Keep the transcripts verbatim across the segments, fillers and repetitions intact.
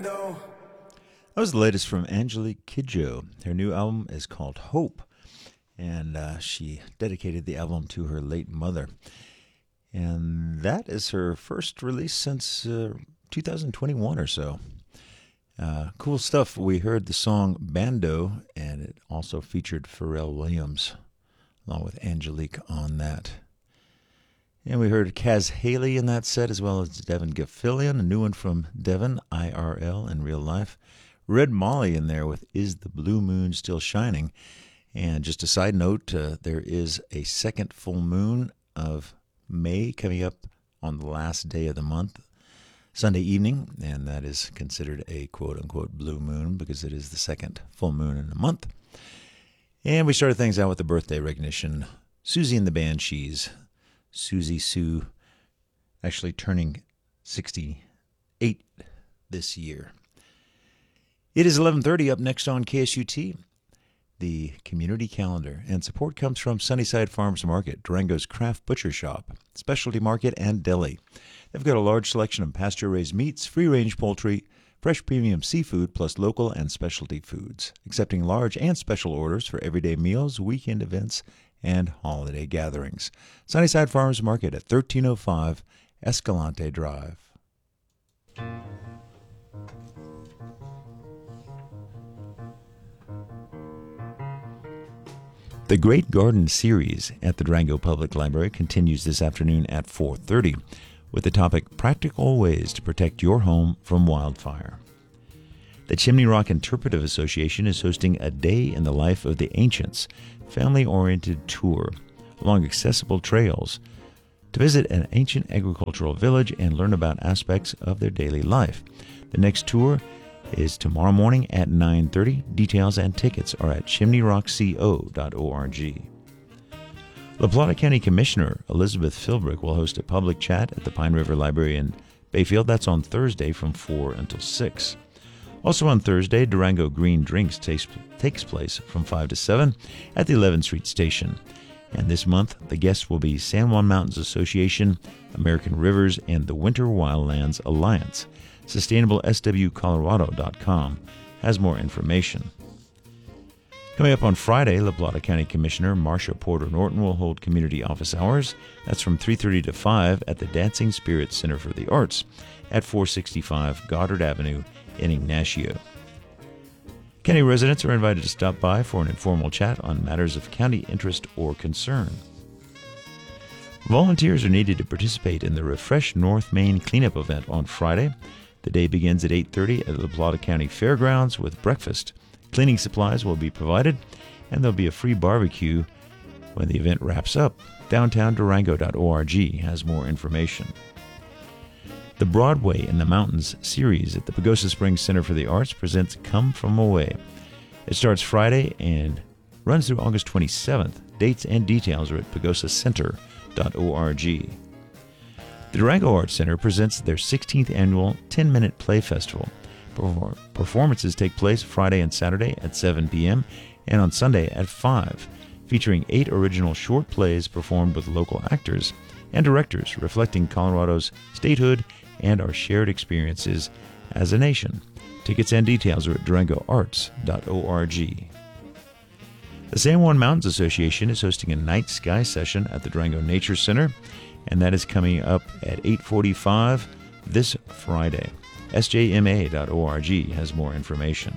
That was the latest from Angelique Kidjo. Her new album is called Hope, and uh, she dedicated the album to her late mother. And that is her first release since uh, two thousand twenty-one or so. Uh, cool stuff. We heard the song Bando, and it also featured Pharrell Williams, along with Angelique on that. And we heard Kaz Haley in that set, as well as Devin Gilfillian, a new one from Devin, I R L in real life. Red Molly in there with Is the Blue Moon Still Shining? And just a side note, uh, there is a second full moon of May coming up on the last day of the month, Sunday evening, and that is considered a quote-unquote blue moon because it is the second full moon in a month. And we started things out with the birthday recognition. Susie and the Banshees. Susie Sue actually turning sixty-eight this year. It is eleven thirty. Up next on K S U T, the community calendar. And support comes from Sunnyside Farmers Market, Durango's craft butcher shop, specialty market, and deli. They've got a large selection of pasture-raised meats, free-range poultry, fresh premium seafood, plus local and specialty foods, accepting large and special orders for everyday meals, weekend events, and holiday gatherings. Sunnyside Farmers Market at thirteen oh five Escalante Drive. The Great Garden Series at the Durango Public Library continues this afternoon at four thirty with the topic Practical Ways to Protect Your Home from Wildfire. The Chimney Rock Interpretive Association is hosting a Day in the Life of the Ancients family-oriented tour along accessible trails to visit an ancient agricultural village and learn about aspects of their daily life. The next tour is tomorrow morning at nine thirty. Details and tickets are at chimney rock co dot org. La Plata County Commissioner Elizabeth Philbrick will host a public chat at the Pine River Library in Bayfield. That's on Thursday from four until six. Also on Thursday, Durango Green Drinks takes, takes place from five to seven at the eleventh Street Station. And this month, the guests will be San Juan Mountains Association, American Rivers, and the Winter Wildlands Alliance. sustainable s w colorado dot com has more information. Coming up on Friday, La Plata County Commissioner Marcia Porter Norton will hold community office hours. That's from three thirty to five at the Dancing Spirits Center for the Arts at four sixty-five Goddard Avenue in Ignacio. County residents are invited to stop by for an informal chat on matters of county interest or concern. Volunteers are needed to participate in the Refresh North Main cleanup event on Friday. The day begins at eight thirty at the La Plata County Fairgrounds with breakfast. Cleaning supplies will be provided, and there'll be a free barbecue when the event wraps up. downtown durango dot org has more information. The Broadway in the Mountains series at the Pagosa Springs Center for the Arts presents Come From Away. It starts Friday and runs through August twenty-seventh. Dates and details are at pagosa center dot org. The Durango Arts Center presents their sixteenth annual ten-minute Play Festival. Performances take place Friday and Saturday at seven p.m. and on Sunday at five, featuring eight original short plays performed with local actors and directors reflecting Colorado's statehood and our shared experiences as a nation. Tickets and details are at durango arts dot org. The San Juan Mountains Association is hosting a night sky session at the Durango Nature Center, and that is coming up at eight forty-five this Friday. s j m a dot org has more information.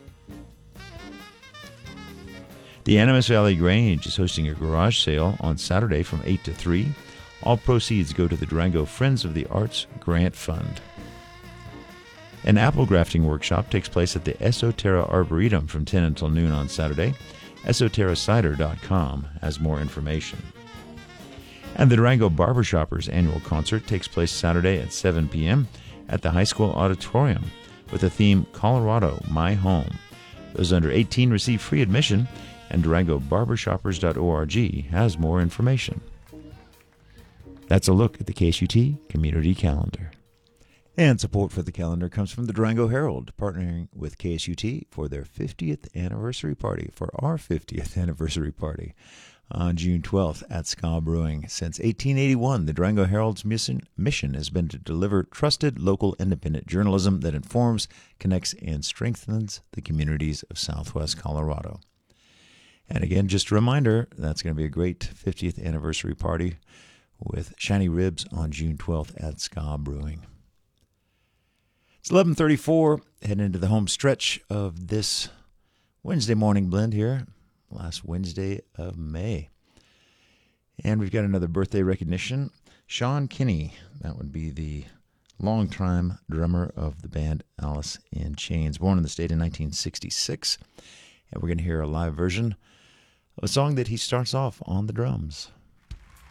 The Animas Valley Grange is hosting a garage sale on Saturday from eight to three. All proceeds go to the Durango Friends of the Arts Grant Fund. An apple grafting workshop takes place at the Esoterra Arboretum from ten until noon on Saturday. esoterra cider dot com has more information. And the Durango Barbershoppers annual concert takes place Saturday at seven p.m. at the high school auditorium with the theme Colorado, My Home. Those under eighteen receive free admission, and durango barbershoppers dot org has more information. That's a look at the K S U T Community Calendar. And support for the calendar comes from the Durango Herald, partnering with K S U T for their fiftieth anniversary party, for our fiftieth anniversary party. on June twelfth at Ska Brewing. Since eighteen eighty-one, the Durango Herald's mission, mission has been to deliver trusted local independent journalism that informs, connects, and strengthens the communities of Southwest Colorado. And again, just a reminder, that's going to be a great fiftieth anniversary party with Shiny Ribs on June twelfth at Ska Brewing. It's eleven thirty-four, heading into the home stretch of this Wednesday morning blend here, last Wednesday of May. And we've got another birthday recognition. Sean Kinney, that would be the longtime drummer of the band Alice in Chains, born in the state in nineteen sixty-six. And we're going to hear a live version of a song that he starts off on the drums.